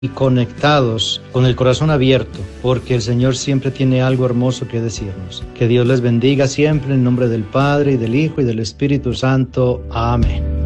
y conectados con el corazón abierto, porque el Señor siempre tiene algo hermoso que decirnos. Que Dios les bendiga siempre en nombre del Padre, y del Hijo, y del Espíritu Santo. Amén.